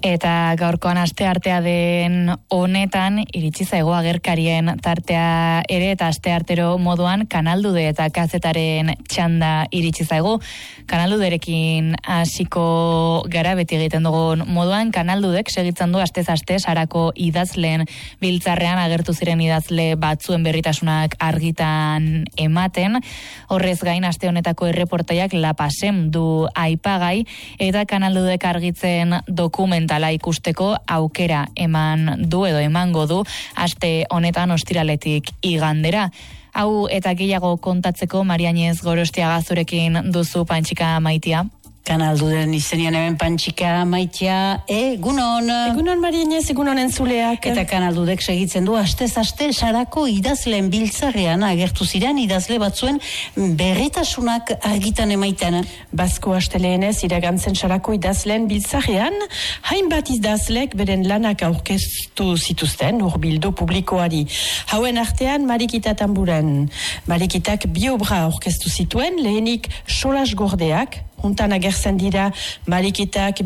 Eta gaurkoan asteartea den honetan iritsi zaigu agerkarien tartea ere eta asteartero moduan Kanaldude eta kazetaren txanda iritsi zaigu. Kanalduderekin hasiko gara beti egiten dugun moduan. Kanaldudek segitzen du astez aste Sarako idazleen biltzarrean agertu ziren idazle batzuen berritasunak argitan ematen. Horrez gain aste honetako erreportaiak lapasem du aipagai eta Kanaldudek argitzen dokumentala ikusteko aukera emango du aste honetan ostiraletik igandera. Hau eta gehiago kontatzeko Mariañez Gorostiaga zurekin duzu Pantxika Maitia. Kanalduden izenian hemen Pantxika Maitia, egunon. Egunon Mariañez, egunon entzuleak. Eta Kanaldudek segitzen du astez aste Sarako idazleen biltzarrean agertu ziren idazle batzuen berritasunak argitan emaiten. Bazko asteleenez iragantzen Sarako idazleen biltzarrean, hainbat idazlek beren lanak aurkeztu zituzten hurbildu publikoari. Hauen artean Marikita Tamburen. Marikitak bi obra aurkeztu zituen, lehenik Solas Gordeak, juntan agertzen dira Marikitak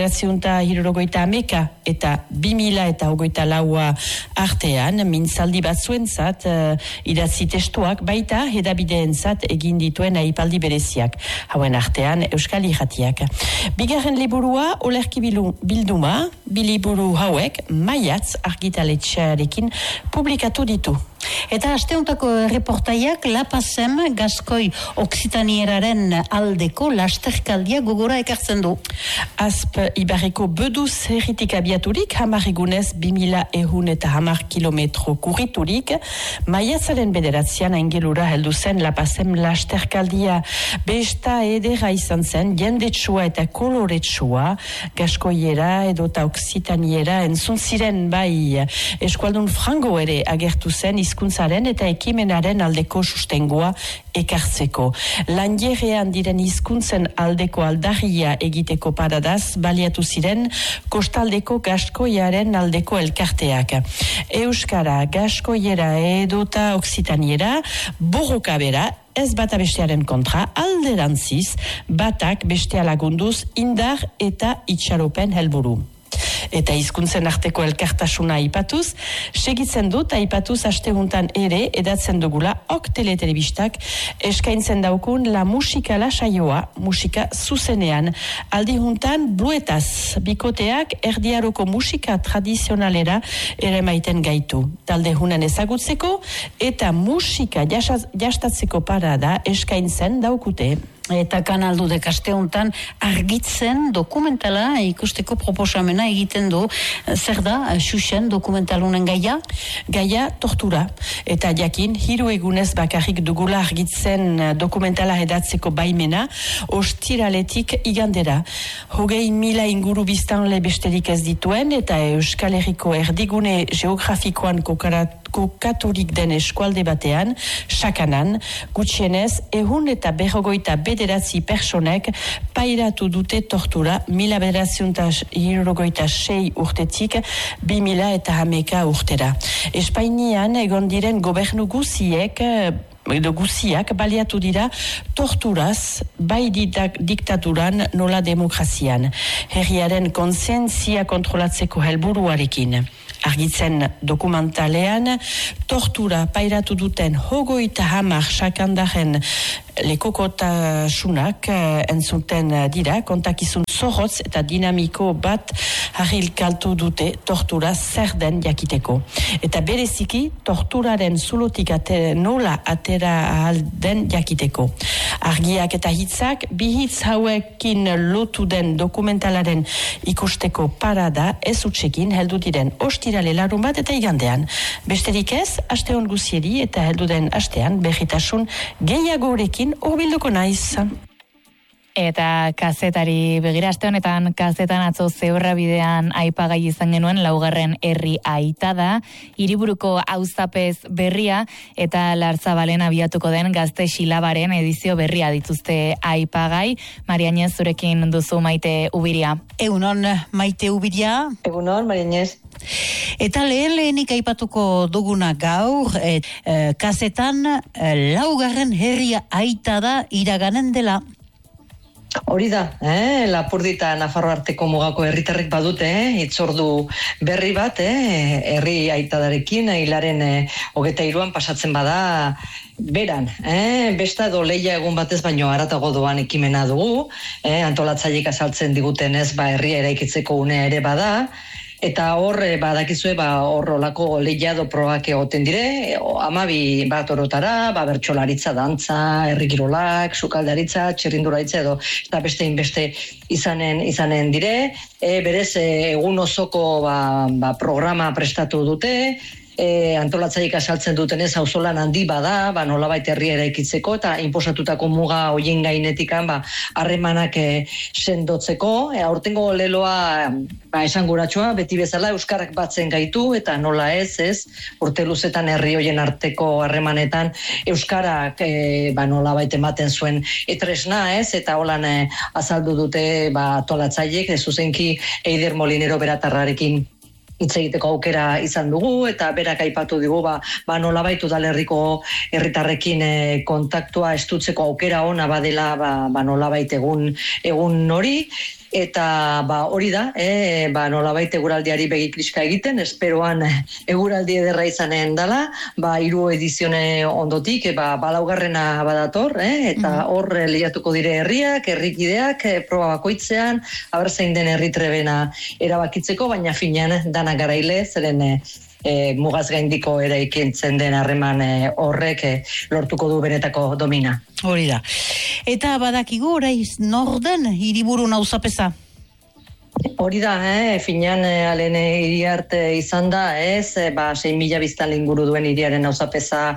1970 eta 2024 artean, mintzaldi batzuentzat idatzi testuak baita hedabideentzat egin dituen aipaldi bereziak. Hauen artean Euskal Irratiak. Bigarren liburua Olerki bilduma, biliburu hauek maiatz argitaletxearekin publikatu ditu. Eta asteuntako reportaiak lapasem Gaskoi Oksitanieraren aldeko lasterkaldia gogora ekartzen du. Asp Ibarreko Beduz herritik abiaturik, 10 egunez 2110 kilometro kurriturik, maiatzaren 9 aingelura heldu zen lapasem lasterkaldia. Besta edera izan zen, jendetsua eta koloretsua, Gaskoiera edota Oksitaniera entzun ziren bai. Eskualdun frango ere agertu zen hizkuntzaren eta ekimenaren aldeko sustengua ekartzeko. Lanjerean diren hizkuntzen aldeko aldarria egiteko paradaz baliatu ziren kostaldeko Gaskoiaren aldeko elkarteak. Euskara, Gaskoiera edota Oksitaniera borroka bera, ez bata bestearen kontra, alderantziz batak bestea lagunduz indar eta itxaropen helburu. Eta hizkuntzen arteko elkartasuna aipatuz, segitzen dut aipatuz astehuntan ere edatzen dugula ok teletelebistak eskaintzen daukun la musikala saioa, musika zuzenean. Aldihuntan bluetaz bikoteak erdiaroko musika tradizionalera ere maiten gaitu. Talde hunan ezagutzeko eta musika jastatzeko parada eskaintzen daukute. Eta Kanaldudek asteuntan argitzen dokumentala ikusteko proposamena egiten du. Zer da, Xuxen dokumentalunen gaia? Gaia tortura. Eta jakin, 3 egunez bakarrik dugula argitzen dokumentala edatzeko baimena, ostiraletik igandera. 20.000 inguru biztanle besterik ez dituen, eta Euskal Herriko erdigune geografikoan kokaturik den eskualde batean, Sakanan, gutxienez, 150 personek pairatu dute tortura 1976 urtetik 2011 urtera. Espainian egon diren gobernu guziak baliatu dira torturaz, bai diktaturan nola demokrazian. Herriaren kontzientzia kontrolatzeko helburuarekin. Argitzen dokumentalean, tortura pairatu duten 30 sakandaren lekokotasunak entzuten dira, kontakizun zorrotz eta dinamiko bat harrilkaltu dute tortura zer den jakiteko. Eta bereziki, torturaren zulotik nola atera ahal den jakiteko. Argiak eta hitzak, bi hitz hauekin lotu den dokumentalaren ikusteko parada ez utxekin heldu diren ostirale larun bat eta igandean. Besterik ez, aste hon guzieri eta heldu den astean berritasun gehiagorekin hurbilduko naiz. Eta kazetari begira aste honetan kazetan atzo Zeurra bidean aipagai izan genuen 4. herri aita da, hiriburuko auzapez berria eta Larzabalen abiatuko den Gazte Xilabaren edizio berria dituzte aipagai. Mariañez zurekin duzu Maite Ubiria. Egunon Maite Ubiria. Egunon Mariañez. Eta lehenik aipatuko duguna gaur, kazetan 4. herria aita da iraganen dela. Hori da, Lapurdi eta Nafarroa arteko mugako herritarrek badute, hitzordu berri bat, herri aitadarekin, hilaren 23an pasatzen bada beran, besta edo lehia egun batez baino haratago doan ekimena dugu, antolatzaileek azaltzen diguten ez, herria eraikitzeko unea ere bada, eta hor, badakizue, hor olako lehiado probak egoten dire, 12 bat orotara, bertsolaritza, dantza, herrikirolak, sukaldaritza, txirrindularitza edo, eta beste inbeste izanen dire, berez egun osoko programa prestatu dute, antolatzaileek azaltzen dutenez auzolan handi bada, nolabait herria eraikitzeko eta inposatutako muga hoien gainetikan harremanak sendotzeko. Aurtengo leloa esanguratsua, beti bezala euskarak batzen gaitu eta nola ez, urte luzetan herri hoien arteko harremanetan euskarak nolabait ematen zuen tresna, eta holan azaldu dute antolatzaileek, zuzenki Eider Molinero beratarrarekin hitz egiteko aukera izan dugu, eta berak aipatu digu, nolabait udalerriko herritarrekin kontaktua estutzeko aukera ona badela, nolabait egun hori, eta hori da, nolabait eguraldiari begikliska egiten, esperoan eguraldi ederra izanen dela, 3 edizione ondotik, laugarrena badator, eta hor lehiatuko dire herriak, herrikideak, proba bakoitzean, aber zein den herritrebena erabakitzeko, baina finean dana garaile, zeren mugaz gaindiko eraikintzen den harreman horrek lortuko du benetako domina. Hori da. Eta badakigu oraiz norden hiriburu nauzapeza? Hori da, finean alen hiriarte izan da, 6.000 biztanle inguru duen hiriaren auzapeza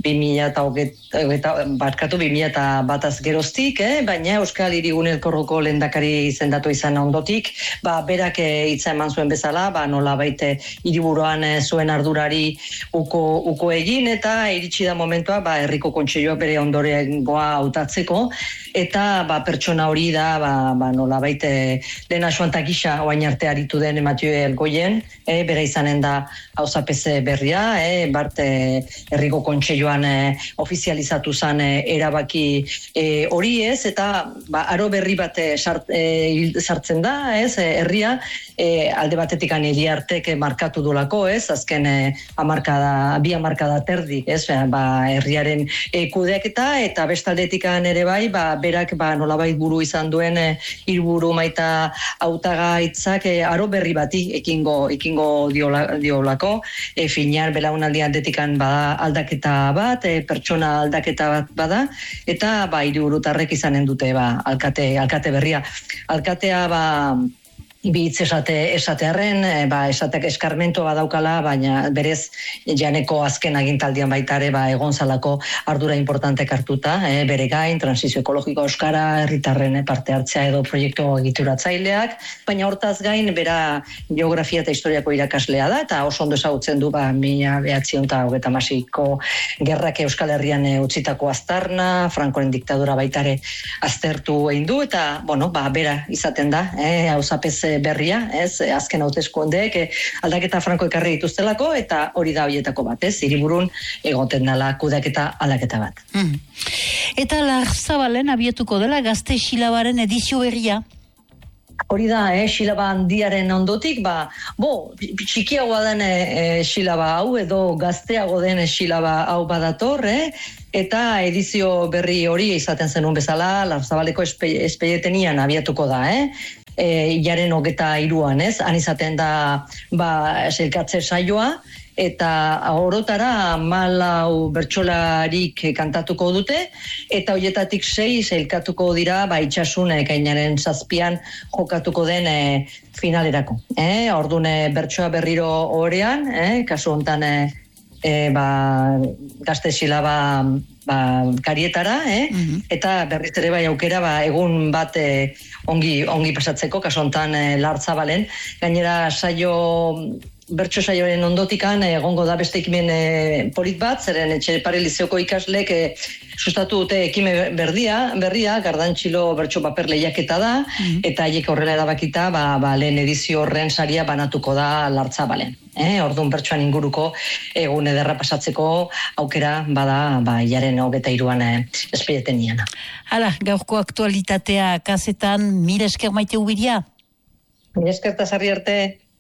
2001 geroztik, baina Euskal Hirigune Elkorroko lehendakari izendatu izan ondotik, berak hitza eman zuen bezala, nolabait hiriburuan zuen ardurari uko egin, eta iritsi da momentua herriko kontseiluak bere ondorengoa hautatzeko, eta pertsona hori da nolabait lehen asuantak gisa oain arte aritu den Matio Elgoien, bere izanen da auzapeze berria, herriko kontseiluan ofizializatu zen erabaki hori eta aro berri bat sartzen da, herria, alde batetik hiriartek markatu dulako, azken 2 hamarkada terdik, herriaren kudeaketa, eta bestaldetik ere berak nolabait buru izan duen hiriburu maita hautagaitzak aro berri bati ekingo diolako, finean belaunaldi aldetikan aldaketa bat, pertsona aldaketa bat bada, eta hiriburutarrek izanen dute alkate berria. Alkatea bi hitz esatearren, esateak eskarmento badaukala, baina berez janeko azken agintaldian baita ere egon zalako ardura importantek hartuta, bere gain, transizio ekologiko euskara, herritarren parte hartzea edo proiektu egituratzaileak, baina hortaz gain bera geografia eta historiako irakaslea da, eta oso ondo ezagutzen du 1936ko gerrak Euskal Herrian utzitako aztarna, Frankoren diktadura baitare aztertu egin du, eta bera izaten da, auzapez berria, azken hauteskundeek aldaketa franko ekarri dituztelako, eta hori da horietako bat, hiriburun egoten dela kudeaketa aldaketa bat. Eta Larzabalen abietuko dela Gazte Xilabaren edizio berria? Hori da, xilaba handiaren ondotik, txikiagoa den xilaba hau, edo gazteago den xilaba hau badator, eta edizio berri hori izaten zenun bezala, Larzabaleko espeietenian abiatuko da, hilaren 23an, han izaten da sailkatze saioa, eta orotara 14 bertsolarik kantatuko dute, eta horietatik 6 sailkatuko dira itsasun ekainaren 7an jokatuko den finalerako. Orduan bertsoa berriro orean, kasu hontan Gazte Xilaba karietara, eta berriz ere aukera egun bat ongi pasatzeko, kasu hontan Larzabalen. Gainera saio bertso saioaren ondotikan egongo da beste ekimen polit bat, zeren Etxepare Lizeoko ikaslek sustatu dute ekimen berria, Gardantxilo bertso paper lehiaketa da, eta haiek horrela erabakita, lehen edizio horren saria banatuko da Lartzabalen. Orduan bertsoan inguruko egun ederra pasatzeko aukera bada hilaren 23an espedieten niana. Hala, gaurko aktualitatea kazetan, mila esker Maite Ubiria. Mila esker eta sarri arte.